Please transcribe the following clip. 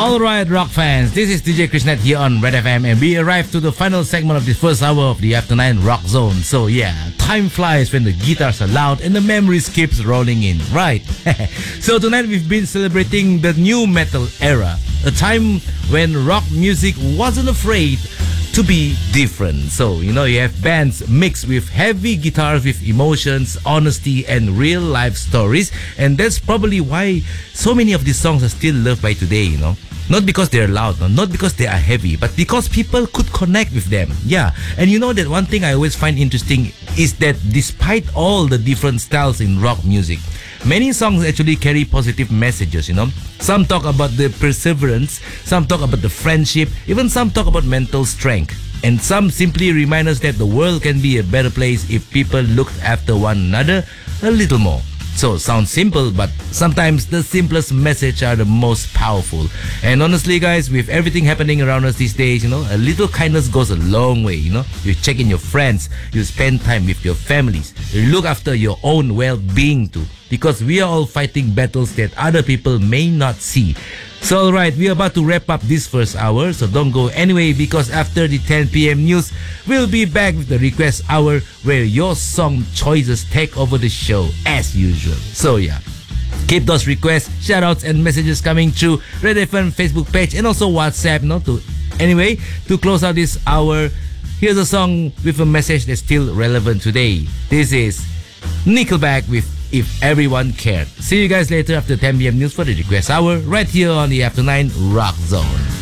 Alright, rock fans, this is DJ Krishnet here on Red FM, and we arrived to the final segment of this first hour of the After 9 Rock Zone. So yeah, time flies when the guitars are loud and the memories keeps rolling in, right? So tonight we've been celebrating the new metal era, a time when rock music wasn't afraid to be different. So, you have bands mixed with heavy guitars with emotions, honesty, and real life stories. And that's probably why so many of these songs are still loved by today, Not because they're loud, not because they are heavy, but because people could connect with them. Yeah. And that one thing I always find interesting is that despite all the different styles in rock music, many songs actually carry positive messages, Some talk about the perseverance, some talk about the friendship, even some talk about mental strength. And some simply remind us that the world can be a better place if people looked after one another a little more. So, sounds simple, but sometimes the simplest message are the most powerful. And honestly, guys, with everything happening around us these days, a little kindness goes a long way, You check in your friends, you spend time with your families, you look after your own well-being too. Because we are all fighting battles that other people may not see. So alright, we are about to wrap up this first hour, so don't go anyway, because after the 10 p.m. news, we'll be back with the request hour where your song choices take over the show as usual. So yeah, keep those requests, shoutouts and messages coming through Red FM Facebook page and also WhatsApp. To close out this hour, here's a song with a message that's still relevant today. This is Nickelback with If Everyone Cared. See you guys later after 10 p.m. news for the request hour right here on the After 9 Rock Zone.